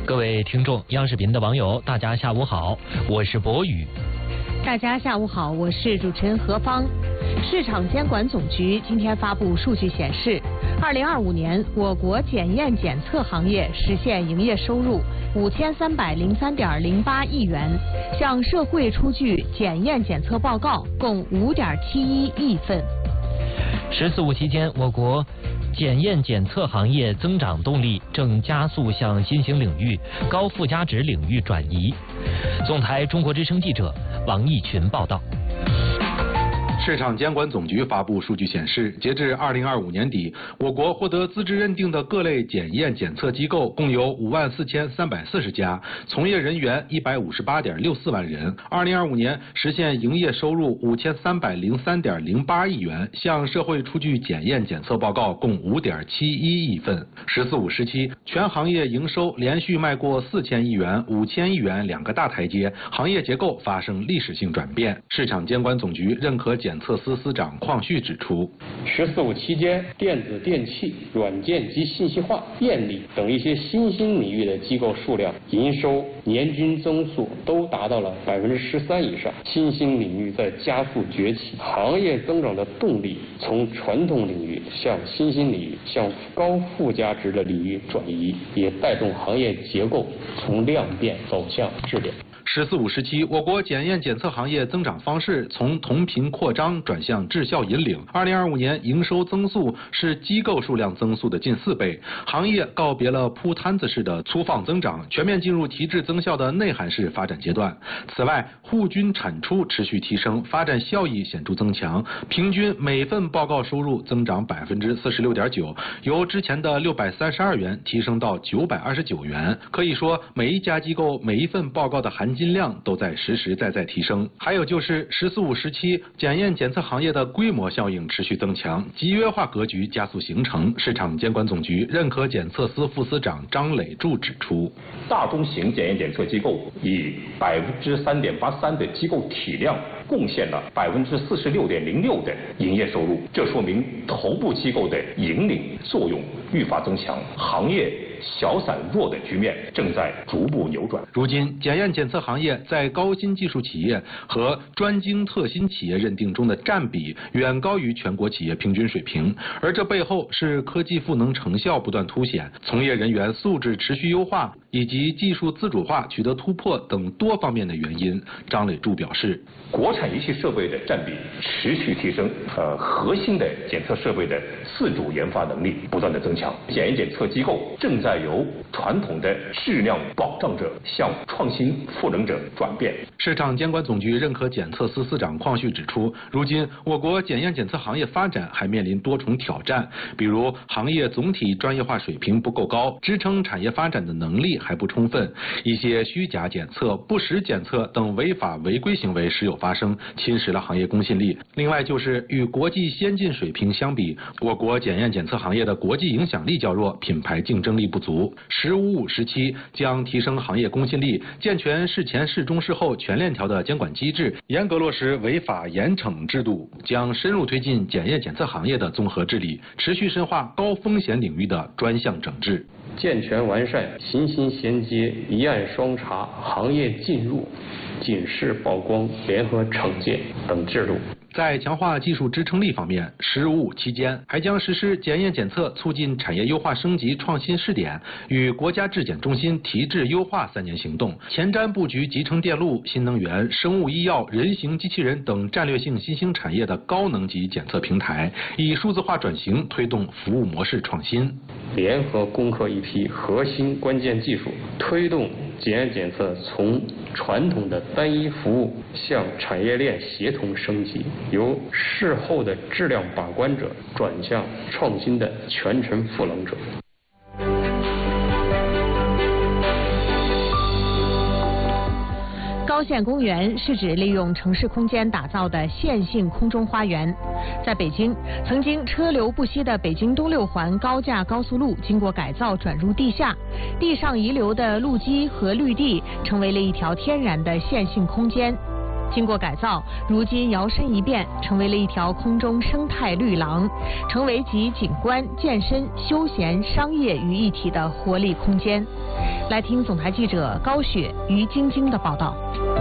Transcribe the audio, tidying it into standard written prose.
各位听众，央视频的网友，大家下午好，我是博宇。 大家下午好，我是主持人何芳。市场监管总局今天发布数据显示，2025年我国检验检测行业实现营业收入5303.08亿元，向社会出具检验检测报告共5.71亿份。 “14五”期间，我国检验检测行业增长动力正加速向新兴领域、高附加值领域转移。总台中国之声记者王义群报道。 市场监管总局发布数据显示，截至2025年底，我国获得资质认定的各类检验检测机构共有54340家，从业人员158.64万人。2025年实现营业收入5303.08亿元，向社会出具检验检测报告共5.71亿份。“14五”时期，全行业营收连续迈过4000亿元、5000亿元两个大台阶，行业结构发生历史性转变。市场监管总局认可检测司司长邝旭指出 ，“14五”期间，电子电器、软件及信息化、电力等一些新兴领域的机构数量、营收年均增速都达到了13%以上，新兴领域在加速崛起，行业增长的动力从传统领域向新兴领域、向高附加值的领域转移，也带动行业结构从量变走向质变。 “14五”时期，我国检验检测行业增长方式从同频扩张转向质效引领。2025年营收增速是机构数量增速的近4倍，行业告别了铺摊子式的粗放增长，全面进入提质增效的内涵式发展阶段。此外，户均产出持续提升，发展效益显著增强，平均每份报告收入增长46.9%，由之前的632元提升到929元。可以说，每一家机构每一份报告的含金量都在实实在在提升。还有就是“14五”时期，检验检测行业的规模效应持续增强，集约化格局加速形成。市场监管总局认可检测司副司长张磊柱指出， 大中型检验检测机构以3.83%的机构体量贡献了46.06%的营业收入，这说明头部机构的引领作用愈发增强，行业小散弱的局面正在逐步扭转。 如今，检验检测行业在高新技术企业和专精特新企业认定中的占比远高于全国企业平均水平，而这背后是科技赋能成效不断凸显、从业人员素质持续优化以及技术自主化取得突破等多方面的原因。张磊柱表示， 国产仪器设备的占比持续提升，核心的检测设备的自主研发能力不断的增强，检验检测机构正在由传统的质量保障者向创新赋能者转变。 市场监管总局认可检测司司长邝旭指出，如今我国检验检测行业发展还面临多重挑战，比如行业总体专业化水平不够高，支撑产业发展的能力还不充分，一些虚假检测、不实检测等违法违规行为时有发生，侵蚀了行业公信力。另外就是与国际先进水平相比，我国检验检测行业的国际影响力较弱，品牌竞争力不足。“15五”时期将提升行业公信力，健全事前事中事后全链条的监管机制，严格落实违法严惩制度，将深入推进检验检测行业的综合治理，持续深化高风险领域的专项整治， 健全完善形形衔接、一案双查、行业进入、警示曝光、联合惩戒等制度。 在强化技术支撑力方面，“15五”期间还将实施检验检测促进产业优化升级创新试点与国家质检中心提质优化3年行动，前瞻布局集成电路、新能源、生物医药、人形机器人等战略性新兴产业的高能级检测平台，以数字化转型推动服务模式创新。 联合攻克一批核心关键技术，推动检验检测从传统的单一服务向产业链协同升级，由事后的质量把关者转向创新的全程赋能者。 高线公园是指利用城市空间打造的线性空中花园。在北京，曾经车流不息的北京东六环高架高速路经过改造转入地下，地上遗留的路基和绿地成为了一条天然的线性空间。 经过改造，如今摇身一变，成为了一条空中生态绿廊，成为集景观、健身、休闲、商业于一体的活力空间。来听总台记者高雪、于晶晶的报道。